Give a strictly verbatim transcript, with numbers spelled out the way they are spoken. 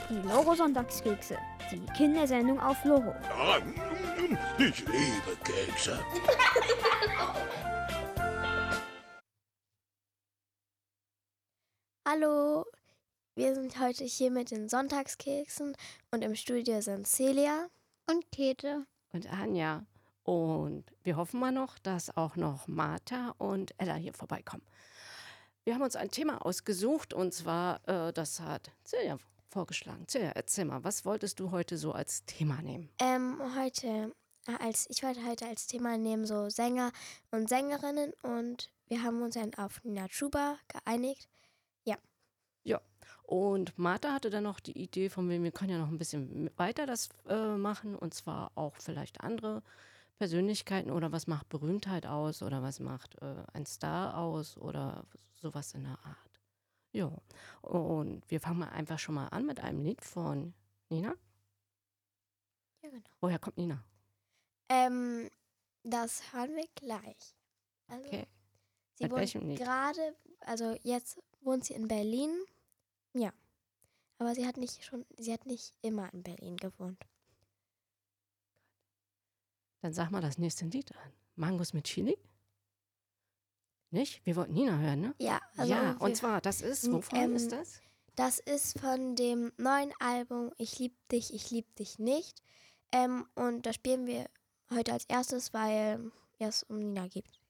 Die Loro-Sonntagskekse, die Kindersendung auf Loro. Ah, ich liebe Kekse. Hallo, wir sind heute hier mit den Sonntagskeksen und im Studio sind Celia und Käthe und Anja. Und wir hoffen mal noch, dass auch noch Martha und Ella hier vorbeikommen. Wir haben uns ein Thema ausgesucht und zwar, äh, das hat Celia vorgeschlagen. Celia, erzähl mal, was wolltest du heute so als Thema nehmen? Ähm, heute, äh, als, ich wollte heute als Thema nehmen so Sänger und Sängerinnen und wir haben uns dann auf Nina Chuba geeinigt. Ja. Ja, und Martha hatte dann noch die Idee von mir, wir können ja noch ein bisschen weiter das äh, machen und zwar auch vielleicht andere Persönlichkeiten oder was macht Berühmtheit aus oder was macht äh, ein Star aus oder sowas in der Art. Ja, und wir fangen mal einfach schon mal an mit einem Lied von Nina. Ja, genau. Woher kommt Nina? Ähm, das hören wir gleich. Also, Okay. Sie Mit wohnt welchem Lied? gerade, also jetzt wohnt sie in Berlin. Ja. Aber sie hat nicht schon, sie hat nicht immer in Berlin gewohnt. Dann sag mal das nächste Lied an. Mangos mit Chili? Nicht? Wir wollten Nina hören, ne? Ja, also ja, wir, und zwar, das ist, wovon ähm, ist das? Das ist von dem neuen Album Ich lieb dich, ich lieb dich nicht. Ähm, und das spielen wir heute als erstes, weil es um Nina geht.